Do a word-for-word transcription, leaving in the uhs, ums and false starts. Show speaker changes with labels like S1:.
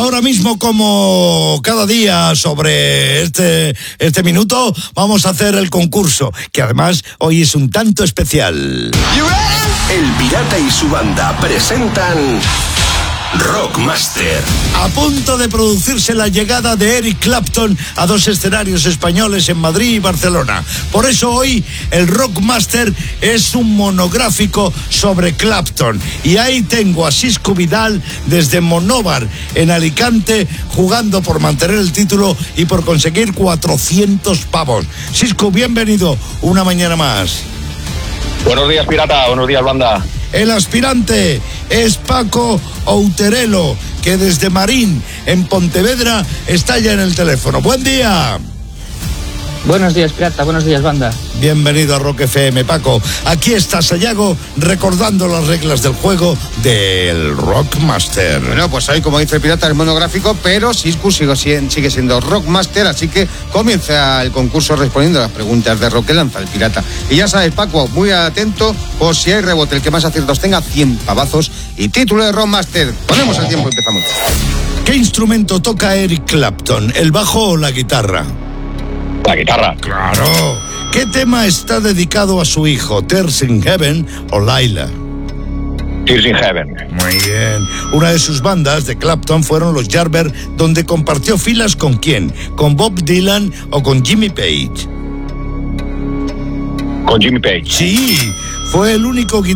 S1: ahora mismo, como cada día sobre este, este minuto, vamos a hacer el concurso, que además hoy es un tanto especial.
S2: El Pirata y su banda presentan Rockmaster.
S1: A punto de producirse la llegada de Eric Clapton a dos escenarios españoles en Madrid y Barcelona. Por eso hoy el Rockmaster es un monográfico sobre Clapton. Y ahí tengo a Siscu Vidal desde Monóvar, en Alicante, jugando por mantener el título y por conseguir cuatrocientos pavos. Siscu, bienvenido una mañana más.
S3: Buenos días, Pirata. Buenos días, banda.
S1: El aspirante es Paco Outerelo, que desde Marín, en Pontevedra, está ya en el teléfono. ¡Buen día!
S4: Buenos días, Pirata. Buenos días, banda.
S1: Bienvenido a Rock F M, Paco. Aquí está Sayago recordando las reglas del juego del Rockmaster.
S5: Bueno, pues hoy, como dice el Pirata, el monográfico, pero Siscu sigue, sigue siendo Rockmaster, así que comienza el concurso respondiendo a las preguntas de rock que lanza el Pirata. Y ya sabes, Paco, muy atento, por si hay rebote, el que más aciertos tenga, cien pavazos y título de Rockmaster. Ponemos el tiempo y empezamos.
S1: ¿Qué instrumento toca Eric Clapton? ¿El bajo o la guitarra?
S3: La guitarra.
S1: ¡Claro! ¿Qué tema está dedicado a su hijo, Tears in Heaven o Laila?
S3: Tears in Heaven.
S1: Muy bien. Una de sus bandas de Clapton fueron los Yardbirds, donde compartió filas ¿con quién? ¿Con Bob Dylan o con Jimmy Page?
S3: Con Jimmy Page.
S1: Sí, fue el único guitarrista